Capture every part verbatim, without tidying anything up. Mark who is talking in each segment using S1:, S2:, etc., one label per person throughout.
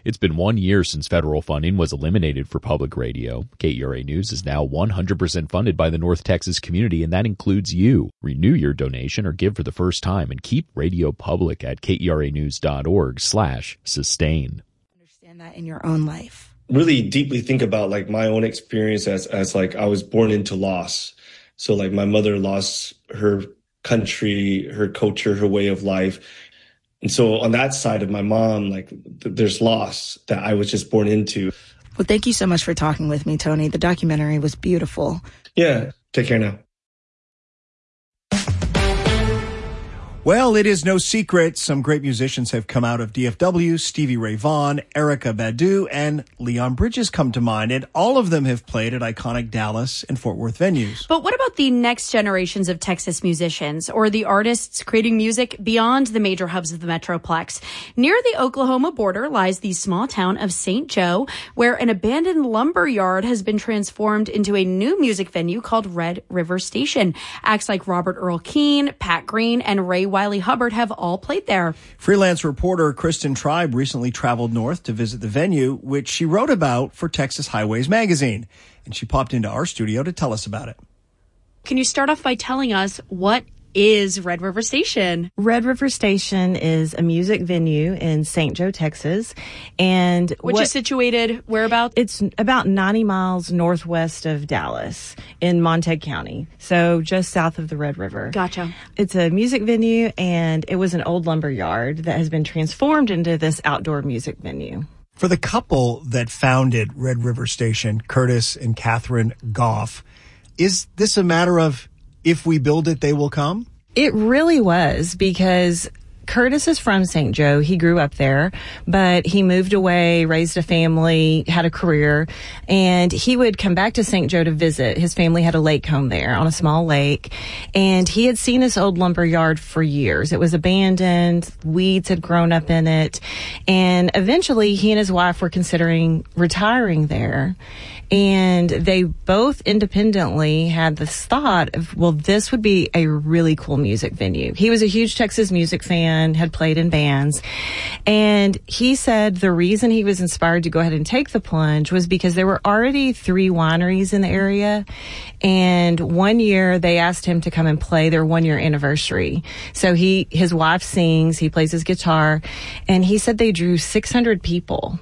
S1: It's been one year since federal funding was eliminated for public radio. K E R A News is now one hundred percent funded by the North Texas community, and that includes you. Renew your donation or give for the first time and keep radio public at keranews.org slash sustain.
S2: Understand that in your own life.
S3: Really deeply think about like my own experience as, as like I was born into loss. So like my mother lost her country, her culture, her way of life. And so on that side of my mom, like th- there's loss that I was just born into.
S2: Well, thank you so much for talking with me, Tony. The documentary was beautiful.
S3: Yeah. Take care now.
S4: Well, it is no secret some great musicians have come out of D F W. Stevie Ray Vaughan, Erykah Badu, and Leon Bridges come to mind, and all of them have played at iconic Dallas and Fort Worth venues.
S5: But what about the next generations of Texas musicians or the artists creating music beyond the major hubs of the Metroplex? Near the Oklahoma border lies the small town of Saint Joe, where an abandoned lumber yard has been transformed into a new music venue called Red River Station. Acts like Robert Earl Keen, Pat Green, and Ray Wiley Hubbard have all played there.
S4: Freelance reporter Kristen Tribe recently traveled north to visit the venue, which she wrote about for Texas Highways magazine. And she popped into our studio to tell us about it.
S5: Can you start off by telling us what is Red River Station?
S6: Red River Station is a music venue in Saint Joe, Texas. And
S5: Which
S6: what,
S5: is situated whereabouts?
S6: It's about ninety miles northwest of Dallas in Montague County. So just south of the Red River.
S5: Gotcha.
S6: It's a music venue, and it was an old lumber yard that has been transformed into this outdoor music venue.
S4: For the couple that founded Red River Station, Curtis and Catherine Goff, is this a matter of if we build it, they will come?
S6: It really was, because Curtis is from Saint Joe. He grew up there, but he moved away, raised a family, had a career, and he would come back to Saint Joe to visit. His family had a lake home there on a small lake, and he had seen this old lumber yard for years. It was abandoned. Weeds had grown up in it, and eventually he and his wife were considering retiring there. And they both independently had this thought of, well, this would be a really cool music venue. He was a huge Texas music fan, had played in bands. And he said the reason he was inspired to go ahead and take the plunge was because there were already three wineries in the area. And one year they asked him to come and play their one year anniversary. So he, his wife sings, he plays his guitar, and he said they drew six hundred people.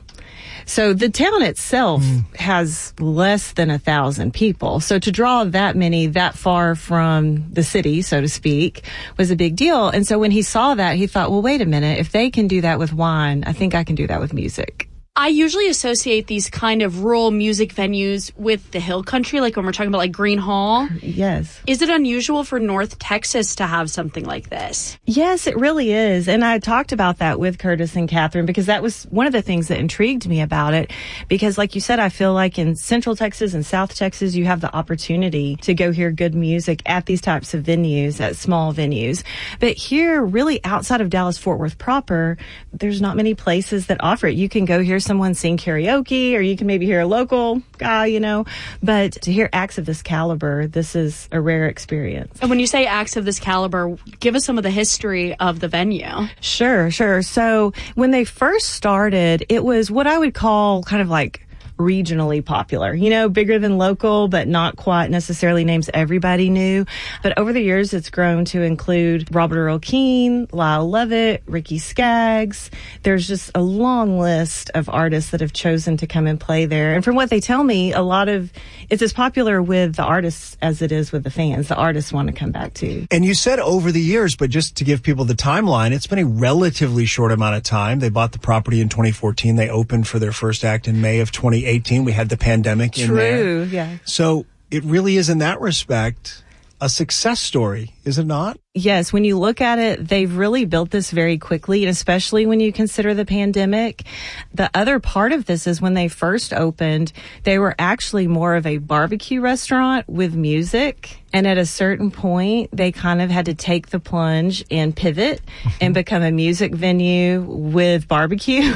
S6: So the town itself mm. has less than a thousand people. So to draw that many that far from the city, so to speak, was a big deal. And so when he saw that, he thought, well, wait a minute. If they can do that with wine, I think I can do that with music.
S5: I usually associate these kind of rural music venues with the hill country, like when we're talking about like Green Hall.
S6: Yes.
S5: Is it unusual for North Texas to have something like this?
S6: Yes, it really is. And I talked about that with Curtis and Catherine, because that was one of the things that intrigued me about it. Because like you said, I feel like in Central Texas and South Texas, you have the opportunity to go hear good music at these types of venues, at small venues. But here, really outside of Dallas-Fort Worth proper, there's not many places that offer it. You can go hear someone sing karaoke, or you can maybe hear a local guy, you know, but to hear acts of this caliber, this is a rare experience.
S5: And when you say acts of this caliber, give us some of the history of the venue.
S6: Sure, sure. So when they first started, it was what I would call kind of like regionally popular, you know, bigger than local, but not quite necessarily names everybody knew. But over the years, it's grown to include Robert Earl Keen, Lyle Lovett, Ricky Skaggs. There's just a long list of artists that have chosen to come and play there. And from what they tell me, a lot of it's as popular with the artists as it is with the fans. The artists want to come back too.
S4: And you said over the years, but just to give people the timeline, it's been a relatively short amount of time. They bought the property in twenty fourteen. They opened for their first act in May of twenty eighteen. We had the pandemic in
S6: True,
S4: there.
S6: True, yeah.
S4: So it really is, in that respect, a success story, is it not?
S6: Yes, when you look at it, they've really built this very quickly, and especially when you consider the pandemic. The other part of this is when they first opened, they were actually more of a barbecue restaurant with music. And at a certain point, they kind of had to take the plunge and pivot and become a music venue with barbecue.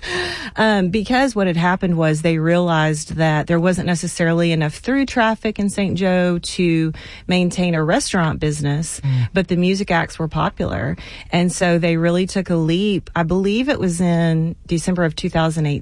S6: um, because what had happened was they realized that there wasn't necessarily enough through traffic in Saint Joe to maintain a restaurant business, mm. but the music acts were popular. And so they really took a leap. I believe it was in December of two thousand eighteen.